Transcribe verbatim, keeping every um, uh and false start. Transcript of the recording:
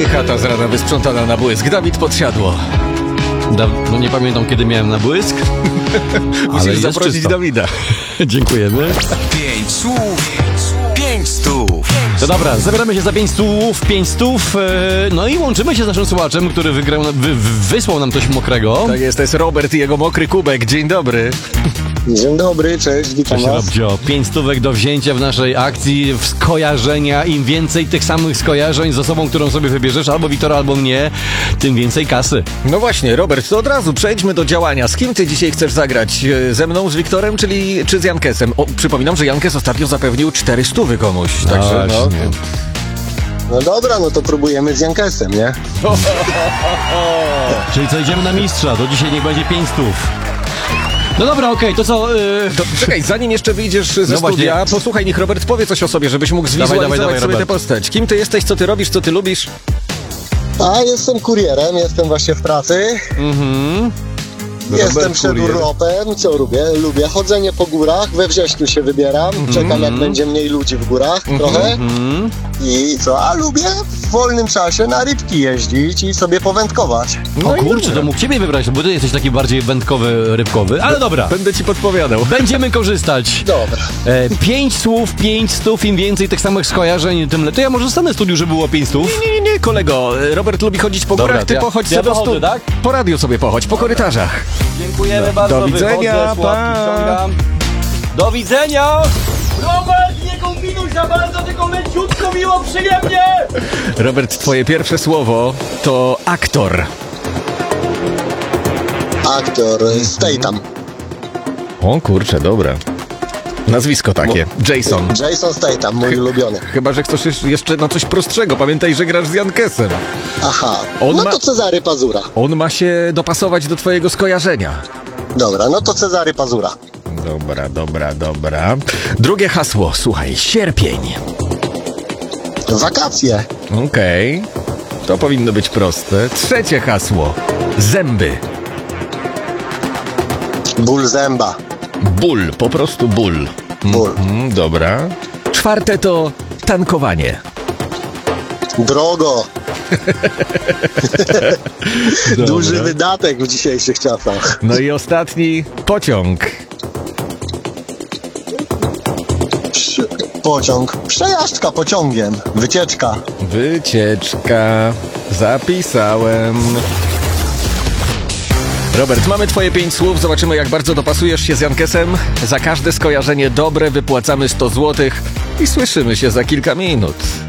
chata z rana wysprzątana na błysk. Dawid Podsiadło. Da, no nie pamiętam, kiedy miałem na błysk. Musisz zaprosić Dawida. Dziękujemy. Pięć słów, pięć stów. To dobra, zabieramy się za pięć stów, pięć stów, no i łączymy się z naszym słuchaczem, który wygrał, wy, wysłał nam coś mokrego. Tak jest, to jest Robert i jego mokry kubek. Dzień dobry. Dzień dobry, cześć, witam Cześć was. Robcio, pięć stówek do wzięcia w naszej akcji w skojarzenia. Im więcej tych samych skojarzeń z osobą, którą sobie wybierzesz, albo Wiktora, albo mnie, tym więcej kasy. No właśnie, Robert, to od razu przejdźmy do działania. Z kim ty dzisiaj chcesz zagrać? Ze mną, z Wiktorem, czyli czy z Jankesem? O, przypominam, że Jankes ostatnio zapewnił cztery stówy komuś. Także no. Właśnie. No dobra, no to próbujemy z Jankesem, nie? Czyli co, idziemy na mistrza, to dzisiaj niech będzie pięć stów. No dobra, okej, okay, to co... Yy... To, czekaj, zanim jeszcze wyjdziesz ze No studia, właśnie. posłuchaj, niech Robert powie coś o sobie, żebyś mógł zwizualizować dawaj, dawaj, sobie Robert. tę postać. Kim ty jesteś, co ty robisz, co ty lubisz? A jestem kurierem, jestem właśnie w pracy. Mhm. Jestem przed kurier. urlopem, co lubię? Lubię chodzenie po górach, we wrześniu się wybieram, czekam jak będzie mniej ludzi w górach trochę. Mhm. I co? A lubię w wolnym czasie na rybki jeździć i sobie powędkować. No o i kurczę, dobra. to mógł ciebie wybrać, bo ty jesteś taki bardziej wędkowy, rybkowy, ale dobra. Będę ci podpowiadał. Będziemy korzystać. Dobra. E, pięć słów, pięć stów, im więcej tych samych skojarzeń, tym lepiej. To ja może zostanę w studiu, żeby było pięć stów. Nie, nie, nie, kolego. Robert lubi chodzić po Dobra, górach, ty to ja- pochodź to ja sobie po wychodzę, stu- tak? Po radiu sobie pochodź, po korytarzach. Dziękujemy Do bardzo. widzenia, wychodzę, słuchawki pa. wciągam. Do widzenia! Robert, nie kombinuj za bardzo, tylko leciutko, miło, przyjemnie! Robert, twoje pierwsze słowo to aktor. Aktor Statham. O kurczę, dobra. Nazwisko takie. Jason. Jason Statham, mój ulubiony. Chyba, że chcesz jeszcze- jeszcze na coś prostszego. Pamiętaj, że grasz z Jankesem. Aha, On no ma- to Cezary Pazura. On ma się dopasować do twojego skojarzenia. Dobra, no to Cezary Pazura. Dobra, dobra, dobra. Drugie hasło, słuchaj, sierpień. Wakacje. Okej. To powinno być proste. Trzecie hasło, zęby. Ból zęba. Ból, po prostu ból. Ból. Mm, dobra. Czwarte to tankowanie. Drogo. Dobra. Duży wydatek w dzisiejszych czasach. No i ostatni, pociąg. Przy- Pociąg. Przejażdżka pociągiem. Wycieczka. Wycieczka. Zapisałem. Robert, mamy twoje pięć słów. Zobaczymy, jak bardzo dopasujesz się z Jankesem. Za każde skojarzenie dobre wypłacamy sto złotych i słyszymy się za kilka minut.